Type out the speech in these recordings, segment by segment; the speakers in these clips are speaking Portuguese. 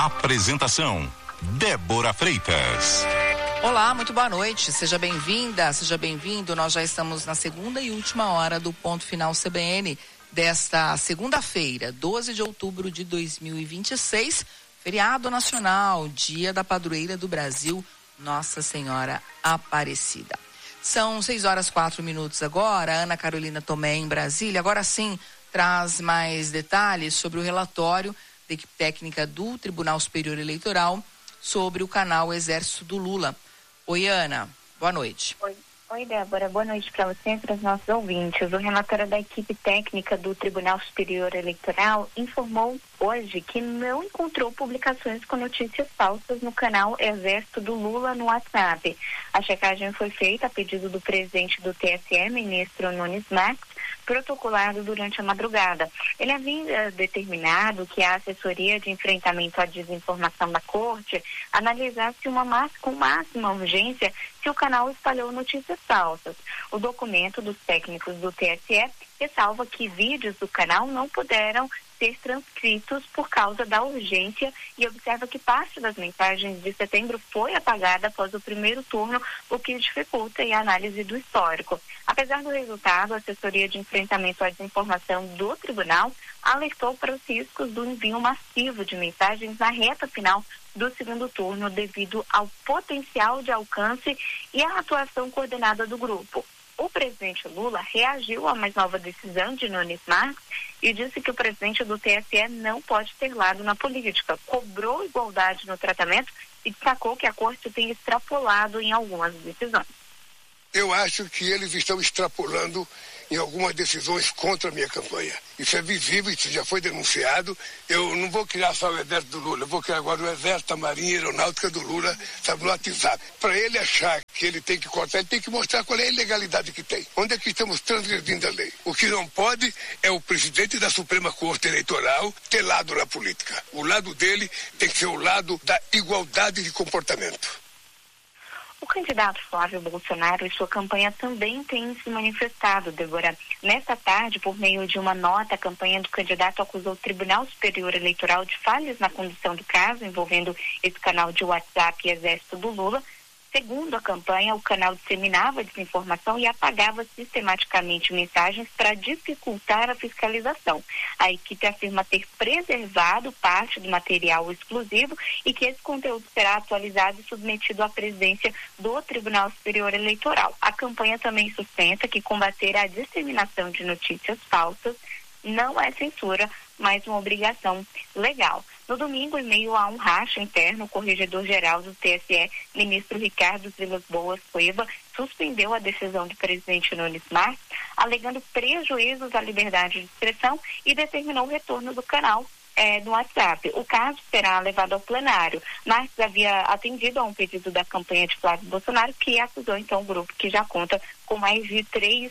Apresentação: Débora Freitas. Olá, muito boa noite. Seja bem-vinda, seja bem-vindo. Nós já estamos na segunda e última hora do Ponto Final CBN desta segunda-feira, 12 de outubro de 2026, feriado nacional, Dia da Padroeira do Brasil, Nossa Senhora Aparecida. São 6h04 agora. Ana Carolina Tomé em Brasília. Agora sim, traz mais detalhes sobre o relatório da equipe técnica do Tribunal Superior Eleitoral sobre o canal Exército do Lula. Oi, Ana. Boa noite. Oi, Débora. Boa noite para você e para os nossos ouvintes. O relatório da equipe técnica do Tribunal Superior Eleitoral informou hoje que não encontrou publicações com notícias falsas no canal Exército do Lula no WhatsApp. A checagem foi feita a pedido do presidente do TSE, ministro Nunes Marques, protocolado durante a madrugada. Ele havia determinado que a assessoria de enfrentamento à desinformação da corte analisasse com máxima urgência se o canal espalhou notícias falsas. O documento dos técnicos do TSE ressalva que vídeos do canal não puderam ser transcritos por causa da urgência e observa que parte das mensagens de setembro foi apagada após o primeiro turno, o que dificulta a análise do histórico. Apesar do resultado, a assessoria de enfrentamento à desinformação do tribunal alertou para os riscos do envio massivo de mensagens na reta final do segundo turno devido ao potencial de alcance e à atuação coordenada do grupo. O presidente Lula reagiu à mais nova decisão de Nunes Marques e disse que o presidente do TSE não pode ter lado na política. Cobrou igualdade no tratamento e destacou que a corte tem extrapolado em algumas decisões. Eu acho que eles estão extrapolando em algumas decisões contra a minha campanha. Isso é visível, isso já foi denunciado. Eu não vou criar só o Exército do Lula, eu vou criar agora o Exército, a Marinha e a Aeronáutica do Lula, sabe, no WhatsApp. Para ele achar que ele tem que cortar, ele tem que mostrar qual é a ilegalidade que tem. Onde é que estamos transgredindo a lei? O que não pode é o presidente da Suprema Corte Eleitoral ter lado na política. O lado dele tem que ser o lado da igualdade de comportamento. O candidato Flávio Bolsonaro e sua campanha também têm se manifestado, Débora. Nesta tarde, por meio de uma nota, a campanha do candidato acusou o Tribunal Superior Eleitoral de falhas na condução do caso envolvendo esse canal de WhatsApp Exército do Lula. Segundo a campanha, o canal disseminava desinformação e apagava sistematicamente mensagens para dificultar a fiscalização. A equipe afirma ter preservado parte do material exclusivo e que esse conteúdo será atualizado e submetido à presidência do Tribunal Superior Eleitoral. A campanha também sustenta que combater a disseminação de notícias falsas não é censura, mas uma obrigação legal. No domingo, em meio a um racha interno, o corregedor-geral do TSE, ministro Ricardo Vilas Boas Cueva, suspendeu a decisão do presidente Nunes Marques, alegando prejuízos à liberdade de expressão e determinou o retorno do canal no WhatsApp. O caso será levado ao plenário. Marques havia atendido a um pedido da campanha de Flávio Bolsonaro, que acusou então o grupo, que já conta com mais de 3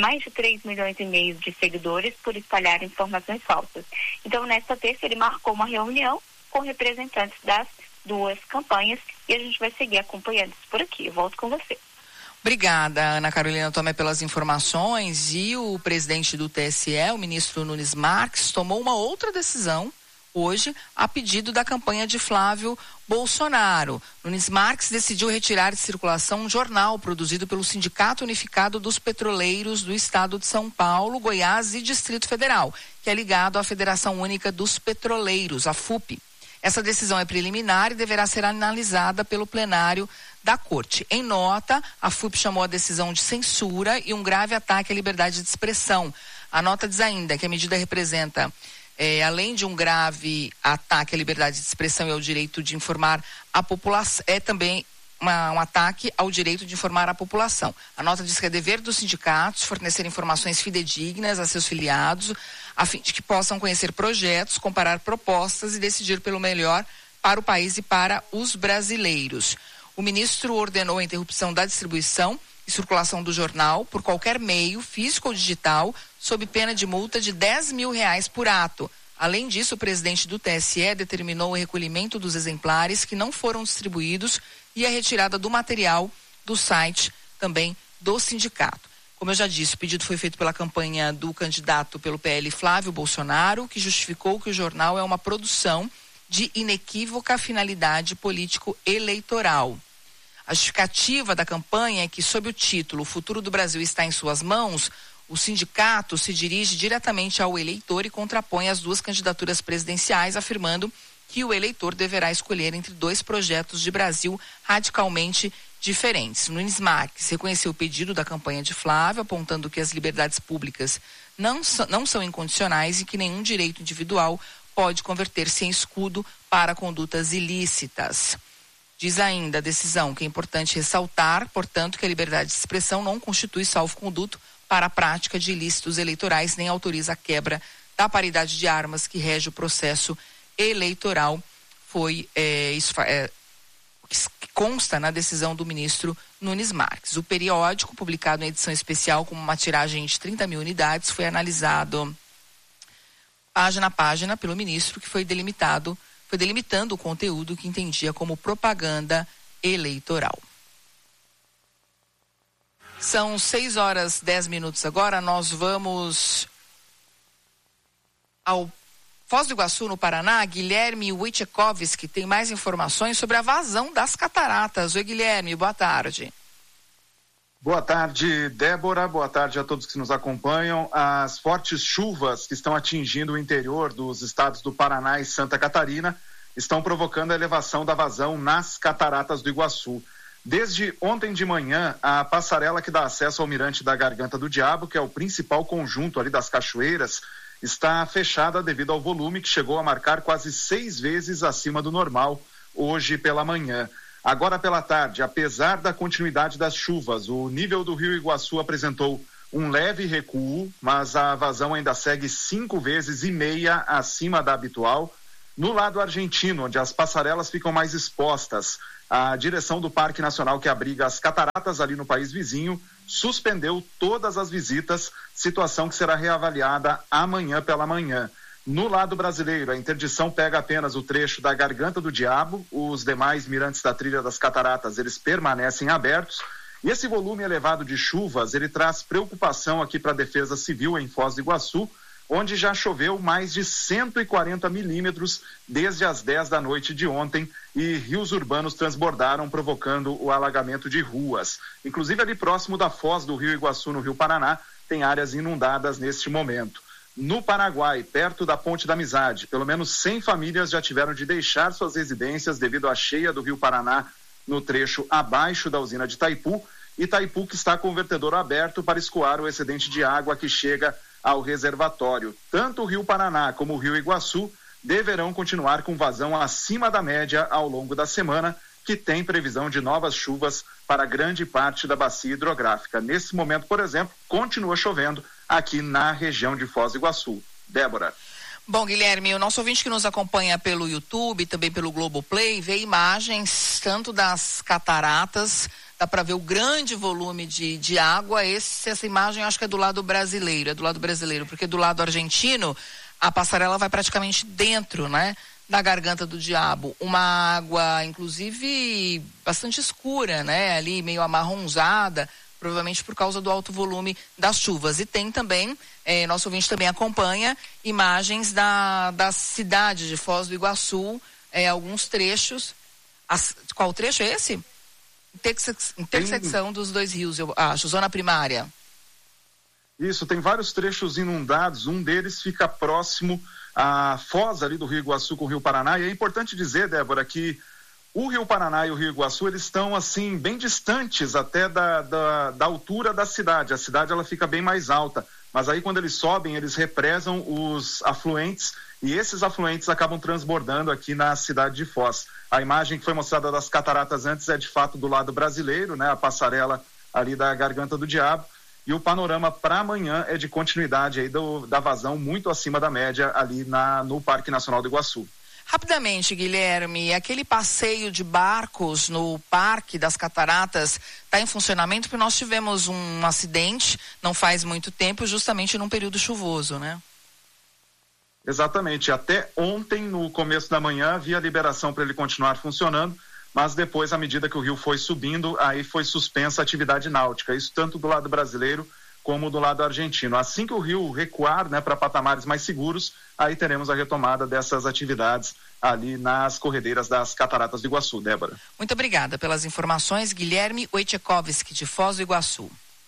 milhões e meio de seguidores por espalhar informações falsas. Então, nesta terça, ele marcou uma reunião com representantes das duas campanhas e a gente vai seguir acompanhando isso por aqui. Eu volto com você. Obrigada, Ana Carolina Tomé, pelas informações. E o presidente do TSE, o ministro Nunes Marques, tomou uma outra decisão hoje a pedido da campanha de Flávio Bolsonaro. Nunes Marques decidiu retirar de circulação um jornal produzido pelo Sindicato Unificado dos Petroleiros do Estado de São Paulo, Goiás e Distrito Federal, que é ligado à Federação Única dos Petroleiros, a FUP. Essa decisão é preliminar e deverá ser analisada pelo plenário da Corte. Em nota, a FUP chamou a decisão de censura e um grave ataque à liberdade de expressão. A nota diz ainda que a medida representa além de um grave ataque à liberdade de expressão e ao direito de informar a população, é também um ataque ao direito de informar a população. A nota diz que é dever dos sindicatos fornecer informações fidedignas a seus filiados, a fim de que possam conhecer projetos, comparar propostas e decidir pelo melhor para o país e para os brasileiros. O ministro ordenou a interrupção da distribuição e circulação do jornal por qualquer meio, físico ou digital, sob pena de multa de R$10 mil por ato. Além disso, o presidente do TSE determinou o recolhimento dos exemplares que não foram distribuídos e a retirada do material do site também do sindicato. Como eu já disse, o pedido foi feito pela campanha do candidato pelo PL Flávio Bolsonaro, que justificou que o jornal é uma produção de inequívoca finalidade político-eleitoral. A justificativa da campanha é que, sob o título "O futuro do Brasil está em suas mãos", o sindicato se dirige diretamente ao eleitor e contrapõe as duas candidaturas presidenciais, afirmando que o eleitor deverá escolher entre dois projetos de Brasil radicalmente diferentes. Nunes Marques reconheceu o pedido da campanha de Flávio, apontando que as liberdades públicas não são incondicionais e que nenhum direito individual pode converter-se em escudo para condutas ilícitas. Diz ainda a decisão que é importante ressaltar, portanto, que a liberdade de expressão não constitui salvo-conduto para a prática de ilícitos eleitorais, nem autoriza a quebra da paridade de armas que rege o processo eleitoral. Foi que consta na decisão do ministro Nunes Marques. O periódico, publicado em edição especial com uma tiragem de 30 mil unidades, foi analisado página a página pelo ministro, que foi delimitando o conteúdo que entendia como propaganda eleitoral. São 6h10 agora. Nós vamos ao Foz do Iguaçu, no Paraná. Guilherme Wojciechowski tem mais informações sobre a vazão das cataratas. Oi, Guilherme, boa tarde. Boa tarde, Débora. Boa tarde a todos que nos acompanham. As fortes chuvas que estão atingindo o interior dos estados do Paraná e Santa Catarina estão provocando a elevação da vazão nas cataratas do Iguaçu. Desde ontem de manhã, a passarela que dá acesso ao Mirante da Garganta do Diabo, que é o principal conjunto ali das cachoeiras, está fechada devido ao volume que chegou a marcar quase 6 vezes acima do normal hoje pela manhã. Agora pela tarde, apesar da continuidade das chuvas, o nível do Rio Iguaçu apresentou um leve recuo, mas a vazão ainda segue 5,5 vezes acima da habitual. No lado argentino, onde as passarelas ficam mais expostas, a direção do Parque Nacional que abriga as cataratas ali no país vizinho suspendeu todas as visitas, situação que será reavaliada amanhã pela manhã. No lado brasileiro, a interdição pega apenas o trecho da Garganta do Diabo, os demais mirantes da trilha das cataratas, eles permanecem abertos, e esse volume elevado de chuvas, ele traz preocupação aqui para a Defesa Civil em Foz do Iguaçu, onde já choveu mais de 140 milímetros desde as 10 da noite de ontem e rios urbanos transbordaram, provocando o alagamento de ruas. Inclusive ali próximo da foz do Rio Iguaçu, no Rio Paraná, tem áreas inundadas neste momento. No Paraguai, perto da Ponte da Amizade, pelo menos 100 famílias já tiveram de deixar suas residências devido à cheia do Rio Paraná no trecho abaixo da usina de Itaipu. Itaipu que está com o vertedor aberto para escoar o excedente de água que chega ao reservatório. Tanto o Rio Paraná como o Rio Iguaçu deverão continuar com vazão acima da média ao longo da semana, que tem previsão de novas chuvas para grande parte da bacia hidrográfica. Nesse momento, por exemplo, continua chovendo aqui na região de Foz do Iguaçu. Débora. Bom, Guilherme, o nosso ouvinte que nos acompanha pelo YouTube, também pelo Globoplay, vê imagens tanto das cataratas, dá para ver o grande volume de água. Essa imagem eu acho que é do lado brasileiro, porque do lado argentino a passarela vai praticamente dentro, né, da Garganta do Diabo. Uma água, inclusive, bastante escura, né, ali meio amarronzada, provavelmente por causa do alto volume das chuvas. E tem também, nosso ouvinte também acompanha imagens da cidade de Foz do Iguaçu, alguns trechos. Qual trecho é esse? Intersecção dos dois rios, eu acho, zona primária. Isso, tem vários trechos inundados, um deles fica próximo à foz ali do Rio Iguaçu com o Rio Paraná, e é importante dizer, Débora, que o Rio Paraná e o Rio Iguaçu, eles estão assim, bem distantes até da altura da cidade. A cidade, ela fica bem mais alta, mas aí quando eles sobem, eles represam os afluentes, e esses afluentes acabam transbordando aqui na cidade de Foz. A imagem que foi mostrada das cataratas antes é de fato do lado brasileiro, né? A passarela ali da Garganta do Diabo, e o panorama para amanhã é de continuidade aí da vazão muito acima da média ali no Parque Nacional do Iguaçu. Rapidamente, Guilherme, aquele passeio de barcos no Parque das Cataratas está em funcionamento porque nós tivemos um acidente não faz muito tempo, justamente num período chuvoso, né? Exatamente. Até ontem, no começo da manhã, havia liberação para ele continuar funcionando, mas depois, à medida que o rio foi subindo, aí foi suspensa a atividade náutica. Isso tanto do lado brasileiro como do lado argentino. Assim que o rio recuar, né, para patamares mais seguros, aí teremos a retomada dessas atividades ali nas corredeiras das Cataratas do Iguaçu. Débora. Muito obrigada pelas informações, Guilherme Wojciechowski, de Foz do Iguaçu.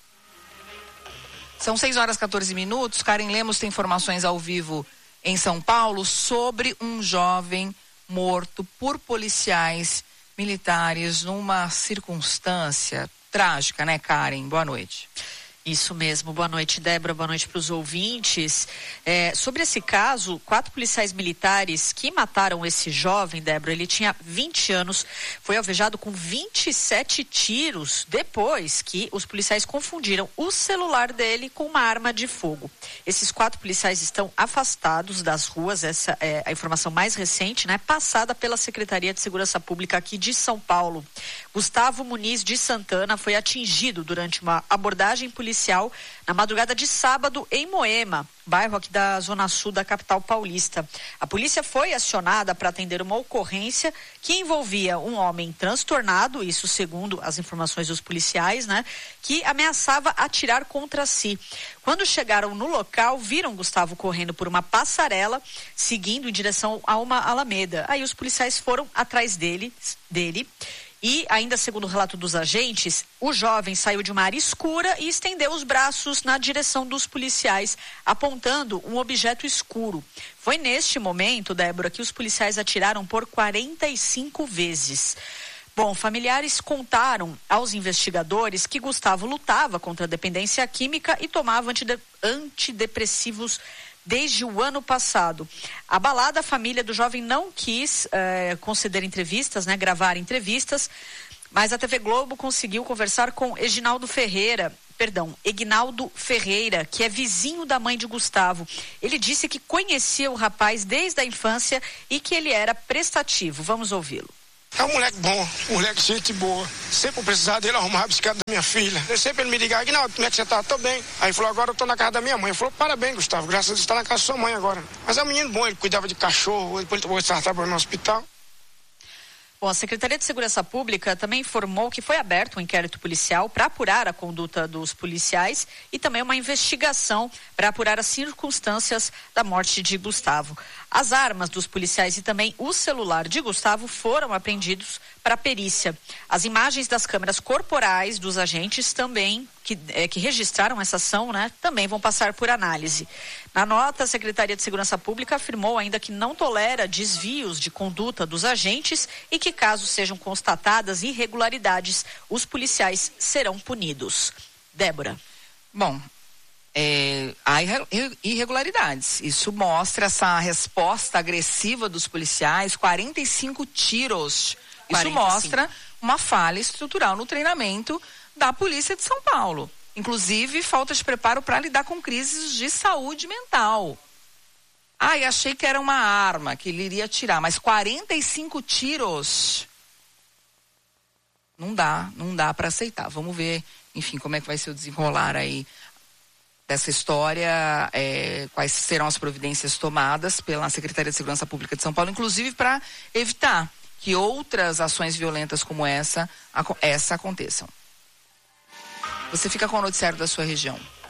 São 6h14. Karen Lemos tem informações ao vivo em São Paulo sobre um jovem morto por policiais militares numa circunstância trágica, né, Karen? Boa noite. Isso mesmo, boa noite, Débora, boa noite para os ouvintes. Sobre esse caso, 4 policiais militares que mataram esse jovem, Débora, ele tinha 20 anos, foi alvejado com 27 tiros depois que os policiais confundiram o celular dele com uma arma de fogo. Esses 4 policiais estão afastados das ruas, essa é a informação mais recente, né, passada pela Secretaria de Segurança Pública aqui de São Paulo. Gustavo Muniz de Santana foi atingido durante uma abordagem policial na madrugada de sábado em Moema, bairro aqui da zona sul da capital paulista. A polícia foi acionada para atender uma ocorrência que envolvia um homem transtornado, isso segundo as informações dos policiais, né, que ameaçava atirar contra si. Quando chegaram no local, viram Gustavo correndo por uma passarela, seguindo em direção a uma alameda. Aí os policiais foram atrás dele. E, ainda segundo o relato dos agentes, o jovem saiu de uma área escura e estendeu os braços na direção dos policiais, apontando um objeto escuro. Foi neste momento, Débora, que os policiais atiraram por 45 vezes. Bom, familiares contaram aos investigadores que Gustavo lutava contra a dependência química e tomava antidepressivos desde o ano passado. Abalada, a família do jovem não quis conceder entrevistas, né, gravar entrevistas, mas a TV Globo conseguiu conversar com Eginaldo Ferreira, que é vizinho da mãe de Gustavo. Ele disse que conhecia o rapaz desde a infância e que ele era prestativo. Vamos ouvi-lo. É um moleque bom, moleque gente boa. Sempre eu precisava dele arrumar a bicicleta da minha filha. Sempre ele me ligava, não, como é que você tá? Tô bem. Aí ele falou, agora eu tô na casa da minha mãe. Ele falou, parabéns, Gustavo, graças a Deus você tá na casa da sua mãe agora. Mas é um menino bom, ele cuidava de cachorro, depois ele trabalhava no hospital. Bom, a Secretaria de Segurança Pública também informou que foi aberto um inquérito policial para apurar a conduta dos policiais e também uma investigação para apurar as circunstâncias da morte de Gustavo. As armas dos policiais e também o celular de Gustavo foram apreendidos para perícia. As imagens das câmeras corporais dos agentes também, que registraram essa ação, né, também vão passar por análise. Na nota, a Secretaria de Segurança Pública afirmou ainda que não tolera desvios de conduta dos agentes e que, caso sejam constatadas irregularidades, os policiais serão punidos. Débora. Bom, há irregularidades. Isso mostra essa resposta agressiva dos policiais, 45 tiros. 45. Isso mostra uma falha estrutural no treinamento da Polícia de São Paulo. Inclusive, falta de preparo para lidar com crises de saúde mental. E achei que era uma arma que ele iria tirar, mas 45 tiros. Não dá para aceitar. Vamos ver, enfim, como é que vai ser o desenrolar aí dessa história, quais serão as providências tomadas pela Secretaria de Segurança Pública de São Paulo, inclusive para evitar que outras ações violentas como essa aconteçam. Você fica com o noticiário da sua região.